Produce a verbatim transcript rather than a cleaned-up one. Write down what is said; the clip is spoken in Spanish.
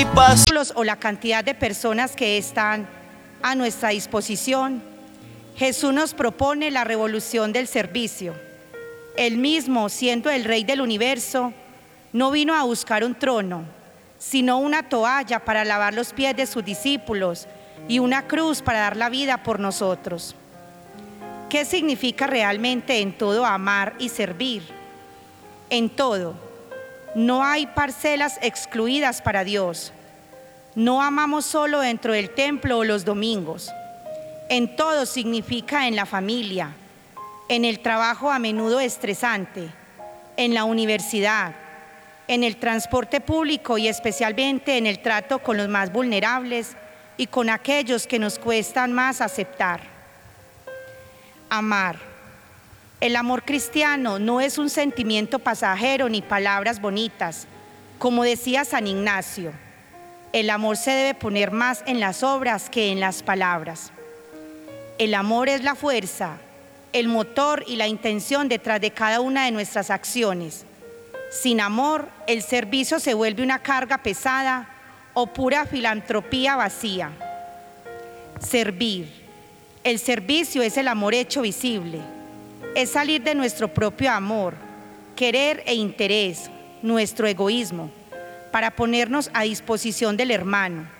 paz o la cantidad de personas que están a nuestra disposición, Jesús nos propone la revolución del servicio. Él mismo, siendo el Rey del universo, no vino a buscar un trono, sino una toalla para lavar los pies de sus discípulos y una cruz para dar la vida por nosotros. ¿Qué significa realmente en todo amar y servir? En todo. No hay parcelas excluidas para Dios. No amamos solo dentro del templo o los domingos. En todo significa en la familia, en el trabajo a menudo estresante, en la universidad, en el transporte público y especialmente en el trato con los más vulnerables y con aquellos que nos cuestan más aceptar. Amar. El amor cristiano no es un sentimiento pasajero ni palabras bonitas. Como decía San Ignacio, el amor se debe poner más en las obras que en las palabras. El amor es la fuerza, el motor y la intención detrás de cada una de nuestras acciones. Sin amor, el servicio se vuelve una carga pesada o pura filantropía vacía. Servir. El servicio es el amor hecho visible. Es salir de nuestro propio amor, querer e interés, nuestro egoísmo, para ponernos a disposición del hermano.